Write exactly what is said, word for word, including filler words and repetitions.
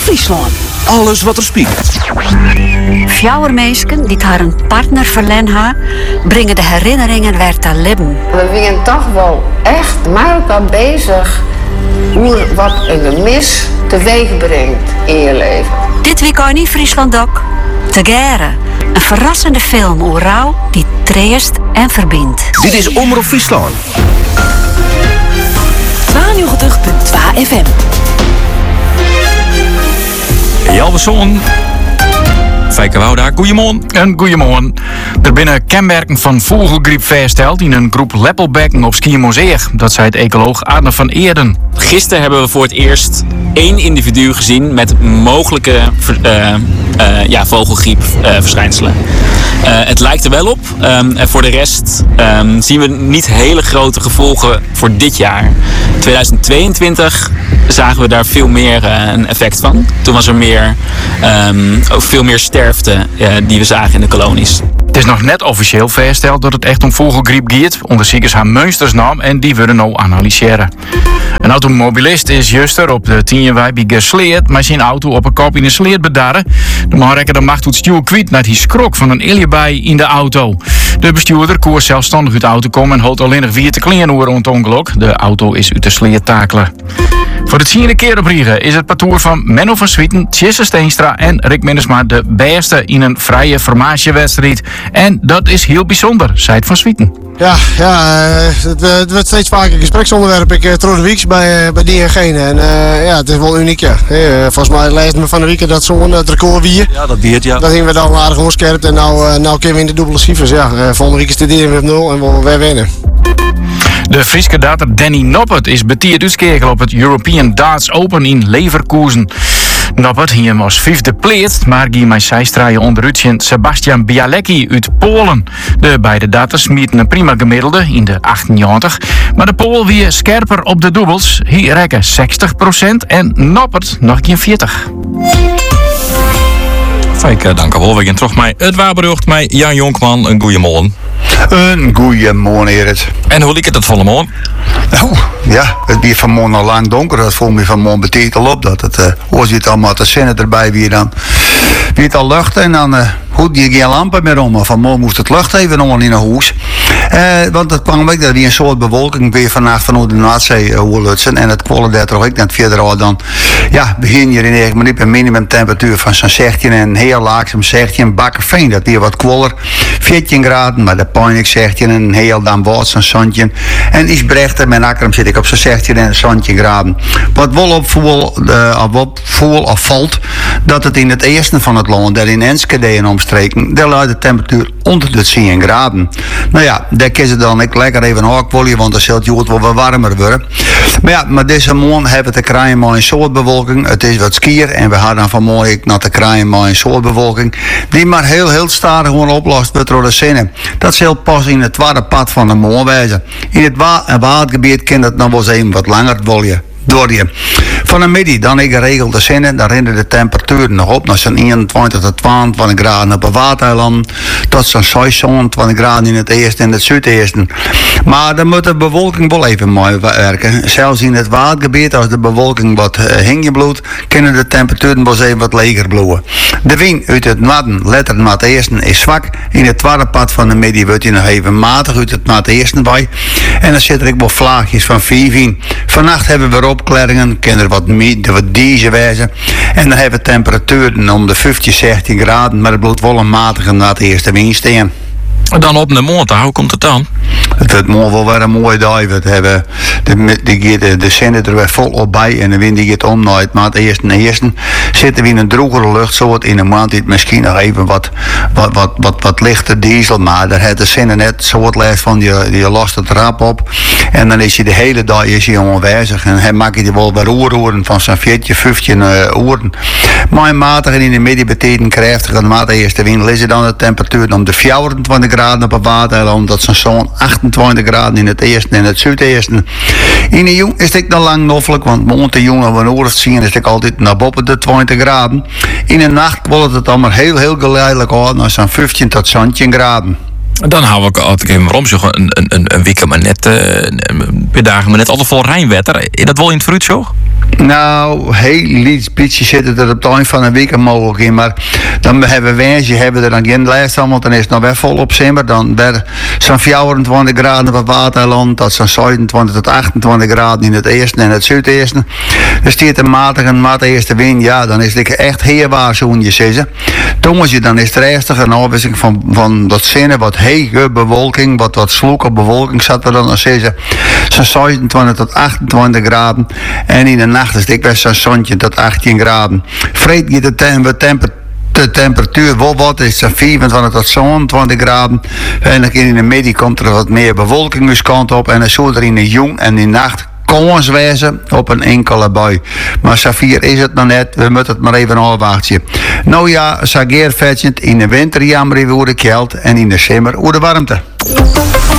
Friesland. Alles wat er spiekt. Fjouwer meisken die haar een partner verlen ha, brengen de herinneringen weer te leven. We zijn toch wel echt met elkaar bezig hoe wat een gemis teweeg brengt in je leven. Dit weekend in Friesland ook. Te Geren. Een verrassende film over rouw die treest en verbindt. Dit is Omroep Friesland. tweeënnegentig komma twee F M. Jalverson. Fijke Wouda, goeiemorgen. Een goeiemorgen. Er binnen kenmerken van vogelgriep vaststeld in een groep leppelbekken op Schiermonnikoog. Dat zei het ecoloog Arne van Eerden. Gisteren hebben we voor het eerst één individu gezien met mogelijke uh, uh, ja, vogelgriepverschijnselen. Uh, uh, het lijkt er wel op. Um, en voor de rest um, zien we niet hele grote gevolgen voor dit jaar. tweeduizend tweeëntwintig zagen we daar veel meer uh, een effect van. Toen was er meer, um, ook veel meer sterfte uh, die we zagen in de kolonies. Het is nog net officieel vaststeld dat het echt om vogelgriep gaat. Onderzoekers haar Münstersnaam en die willen nou analyseren. Een automobilist is juster op de tienjewij gesleerd met zijn auto op een kop in een sleert bedarren. De man rekken de macht het stuur kwijt naar die schrok van een iljerbij in de auto. De bestuurder koers zelfstandig uit de auto komen en houdt alleen nog vier te klein oor rond het ongeluk. De auto is uit de sleert takelen. Voor de tiende keer op Riegen is het parcours van Menno van Swieten, Tjesse Steenstra en Rick Minnesma de beste in een vrije formatiewedstrijd. En dat is heel bijzonder, zei het van Swieten. Ja, ja het, het wordt steeds vaker een gespreksonderwerp. Ik trouw de weeks bij, bij diegene. En uh, ja, het is wel uniek, ja. Hey, uh, volgens mij leest me van de week dat zo'n uh, record weer. Ja, dat biedt, ja. Dat gingen we dan aardig ontscherpt en nou, uh, nou kunnen we in de dubbele cijfers. Ja, uh, volgende week studeren we op nul en we weer winnen. De Frieske dater Danny Noppert is betierd uitskegel op het European Darts Open in Leverkusen. Noppert hier was vijfde pleert, maar ging met zijstraaien onderuitje Sebastian Bialecki uit Polen. De beide daters smieten een prima gemiddelde in de achtennegentig, maar de Pool weer scherper op de dubbels. Hier rekken zestig procent en Noppert nog geen veertig. Fijke, dank u wel. We gaan terug met het waarbericht met Jan Jonkman. Een goeiemorgen. Een goeiemorgen, Erik. En hoe liep het vanmorgen? Nou, ja, het weer vanmorgen al lang donker. Dat voelt me vanmorgen betekent op dat het, uh, hoe zit allemaal te zinnen erbij weer dan. Weer het al lucht en dan uh, goed je geen lampen meer om. Maar vanmorgen moest het lucht even om in een huis. Uh, want het kwam ook dat weer een soort bewolking weer vannacht vanuit de Noordzee uh, hoorlutsen. En het kwam daar toch ook net verder al dan. Ja, begin je in negen minuten een minimumtemperatuur van zo'n zestien en heel laag zo'n zestien Bakkerveen. Dat weer wat koeler. veertien graden, maar de Pijnik zestien en heel dan wat zo'n zandje. En Isbrechten, mijn akkerum zit ik op zo'n zestien en zandje graden. Wat wel opvoel, uh, opvoel of valt, dat het in het eerste van het land, daar in Enschede en omstreken, daar luidt de temperatuur onder de tien graden. Nou ja, daar kun je dan ik lekker even hookwollen, want dan zal het wel wat warmer worden. Maar ja, maar deze morgen hebben we te krijgen met een soort bewolking. Het is wat skier en we hadden vanmorgen nog te krijgen met een soort bewolking die maar heel, heel stadig gewoon oplost wordt door de zinnen. Dat zal pas in het tweede pad van de morgen wijzen. In het wa- waardgebied kan het nog wel eens even wat langer wollen. Door je. Van de middag dan ik geregelde zinnen, dan rennen de temperaturen nog op naar zo'n eenentwintig tot tweeëntwintig graden op het Waterland, tot zo'n zesenentwintig graden in het eerste en het zuideerste. Maar dan moet de bewolking wel even mooi werken. Zelfs in het watergebied, als de bewolking wat uh, hingebloedt, kunnen de temperaturen wel eens even wat leger bloeien. De wind uit het noorden, letterlijk naar het eerste, is zwak. In het tweede pad van de middag wordt hij nog even matig uit het naar het eerste bij. En dan zit er ook wel vlaagjes van vijftien. Vannacht hebben we opklaringen, kunnen er wat meer, wat diesel wijzen. En dan hebben we temperaturen om de vijftien, zestien graden, maar het bloedt wel een matige na het eerste windsteen. Dan op de morgen, hoe komt het dan? Het wordt morgen wel weer een mooie dag. We hebben de, de, de, de zinnen er weer vol op bij en de wind die gaat om naar het maand eerste en eerste. Zitten we in een drogere luchtsoort in een maand die het misschien nog even wat, wat, wat, wat, wat lichter diesel, maar daar heeft de zinnen net soort lijst van, je, je lost het rap op en dan is je de hele dag is je onwijzig en hij maakt je wel weer oeroren van zo'n veertien, vijftien uh, oren. Maar matig en in de midden betekent krachtig en maand eerste wind lezen dan de temperatuur om de vierentwintig graden op het Waterland, dat zijn zo'n achtentwintig graden in het eerste en het zuideerste. In de jong is het nog lang noffelijk, want maand de jongen van oorlog zien is het altijd naar boven de twintig graden. In de nacht wordt het allemaal heel heel geleidelijk aan naar zo'n vijftien tot zestien graden. Dan hou ik altijd even waarom zo een, een, een, een week maar net, uh, een paar dagen maar net altijd vol Rijnwetter. Is dat wel in het fruit zo? Nou, heel iets beetje zitten er op het eind van een week mogelijk in. Maar dan hebben we wensje, hebben we er dan geen lijst aan, want dan is het nog wel vol op simmer. Dan werd zo'n vierentwintig graden op het Waterland, dat zo'n zevenentwintig tot achtentwintig graden in het eerste en het zuideerste. Er staat een matige, een matige eerste wind, ja, dan is het echt heel waarschuwend, je zegt. Toen je dan is het rustig een afwisseling van, van dat zinnen, wat hege bewolking, wat, wat sloeke bewolking zat er dan nog zeggen. Zo'n zevenentwintig tot achtentwintig graden. En in de nacht is dikwijls zo'n zonnetje tot achttien graden. Vreet je de temper, temper de temperatuur wel wat is van vierentwintig tot zevenentwintig graden. En dan in de middag komt er wat meer bewolking dus kant op. En dan zo er in de jong en in de nacht kans wezen op een enkele bui. Maar Safir is het nog net, we moeten het maar even afwachten. Nou ja, Sageer vetjend in de winter jammer even hoe de kelt en in de zomer hoe de warmte.